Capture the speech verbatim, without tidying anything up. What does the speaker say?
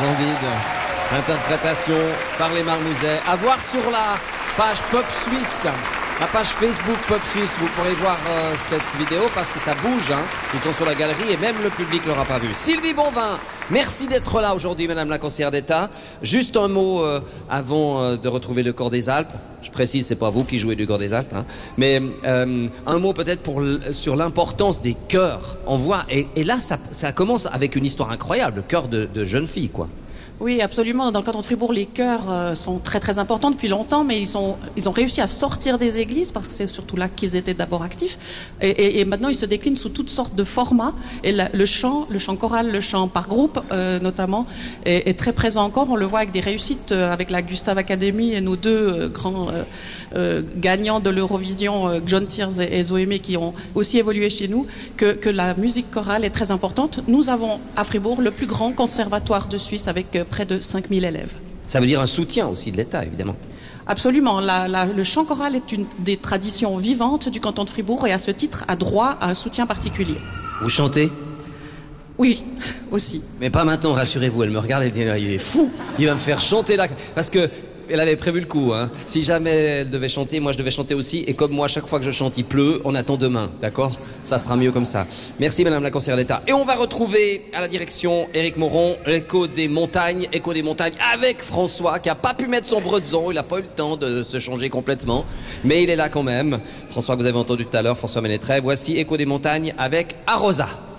Splendide. Interprétation par les Marmousets. À voir sur la page Pop Suisse. La page Facebook Pop Suisse, vous pourrez voir euh, cette vidéo parce que ça bouge, hein. Ils sont sur la galerie et même le public l'aura pas vu. Sylvie Bonvin, merci d'être là aujourd'hui, Madame la conseillère d'État. Juste un mot euh, avant euh, de retrouver le Corps des Alpes. Je précise, c'est pas vous qui jouez du Corps des Alpes, hein. Mais euh, un mot peut-être pour sur l'importance des chœurs. On voit et, et là, ça, ça commence avec une histoire incroyable, le chœur de, de jeunes filles, quoi. Oui, absolument. Dans le canton de Fribourg, les chœurs euh, sont très très importants depuis longtemps, mais ils, sont, ils ont réussi à sortir des églises parce que c'est surtout là qu'ils étaient d'abord actifs. Et, et, et maintenant, ils se déclinent sous toutes sortes de formats. Et la, le chant, le chant choral, le chant par groupe, euh, notamment, est, est très présent encore. On le voit avec des réussites euh, avec la Gustave Academy et nos deux euh, grands euh, euh, gagnants de l'Eurovision, euh, John Tears et, et Zoémé, qui ont aussi évolué chez nous, que, que la musique chorale est très importante. Nous avons à Fribourg le plus grand conservatoire de Suisse avec euh, près de cinq mille élèves. Ça veut dire un soutien aussi de l'État, évidemment. Absolument. La, la, le chant choral est une des traditions vivantes du canton de Fribourg et à ce titre a droit à un soutien particulier. Vous chantez ? Oui, aussi. Mais pas maintenant, rassurez-vous. Elle me regarde et dit, il est fou, il va me faire chanter là. Parce que elle avait prévu le coup, hein. Si jamais elle devait chanter, moi je devais chanter aussi. Et comme moi, chaque fois que je chante, il pleut, on attend demain, d'accord ? Ça sera mieux comme ça. Merci Madame la conseillère d'État. Et on va retrouver à la direction Éric Moron, Écho des montagnes, Écho des montagnes avec François qui a pas pu mettre son bredson, il a pas eu le temps de se changer complètement, mais il est là quand même. François que vous avez entendu tout à l'heure, François Ménétret. Voici Écho des montagnes avec Arosa.